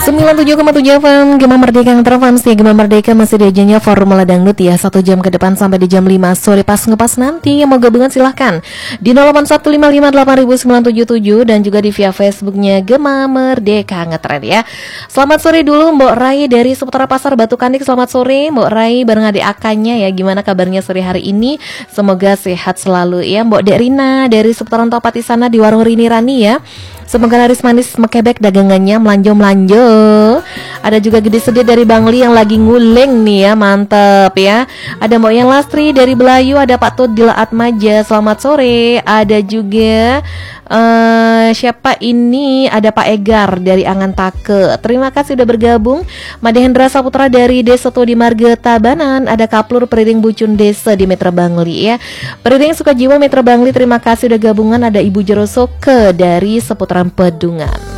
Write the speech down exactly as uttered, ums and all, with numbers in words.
sembilan puluh tujuh koma tujuh F M Gema Merdeka yang terfans ya. Gema Merdeka masih diajannya Formula Dangdut ya, satu jam ke depan sampai di jam lima sore. Pas ngepas nanti yang mau gabungan silahkan di nol delapan satu lima lima delapan sembilan tujuh tujuh dan juga di via Facebooknya Gema Merdeka Ngetren ya. Selamat sore dulu Mbok Rai dari seputar Pasar Batu Kandik. Selamat sore Mbok Rai bareng adik akanya ya. Gimana kabarnya sore hari ini? Semoga sehat selalu ya. Mbok Dek Rina dari seputaran Topati sana di Warung Rini Rani ya. Semoga laris manis mekebek dagangannya melanjo-melanjo. Ada juga Gede Sedih dari Bangli yang lagi nguling nih ya, mantep ya. Ada Mbok Yang Lastri dari Belayu, ada Pak Tut di Laat Maja. Selamat sore. Ada juga uh, siapa ini? Ada Pak Egar dari Angan Take. Terima kasih udah bergabung. Madehendra Saputra dari Desa di Marga Tabanan. Ada Kaplur Periring Bucun Desa di Metra Bangli ya. Periring Sukajiwa Metra Bangli, terima kasih udah gabungan. Ada Ibu Jerosoke dari seputaran Pedungan.